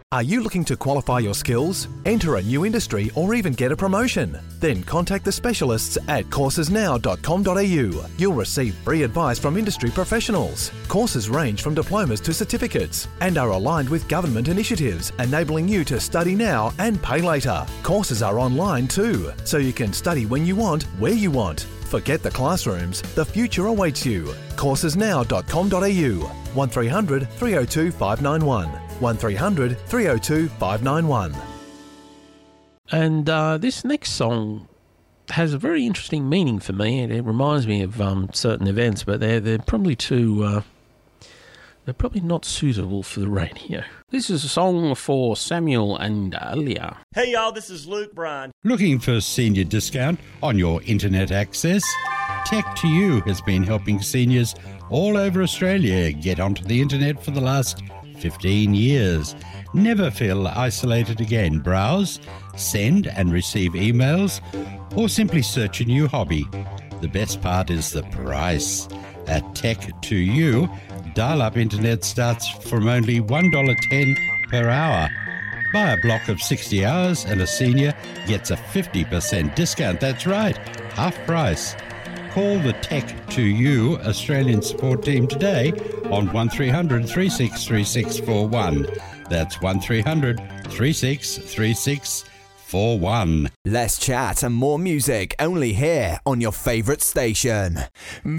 Are you looking to qualify your skills, enter a new industry, or even get a promotion? Then contact the specialists at coursesnow.com.au. You'll receive free advice from industry professionals. Courses range from diplomas to certificates and are aligned with government initiatives, enabling you to study now and pay later. Courses are online too, so you can study when you want, where you want. Forget the classrooms, the future awaits you. coursesnow.com.au 1300 302 591 1300 302 591. And this next song has a very interesting meaning for me. It reminds me of certain events, but they're probably too... they're probably not suitable for the radio. This is a song for Samuel and Alia. Hey y'all, this is Luke Bryan. Looking for a senior discount on your internet access? Tech2U has been helping seniors all over Australia get onto the internet for the last 15 years. Never feel isolated again. Browse, send and receive emails, or simply search a new hobby. The best part is the price. At Tech2U, dial-up internet starts from only $1.10 per hour. Buy a block of 60 hours and a senior gets a 50% discount. That's right, half price. Call the Tech2U Australian support team today on 1300 363641. That's 1300 363641. Less chat and more music only here on your favourite station.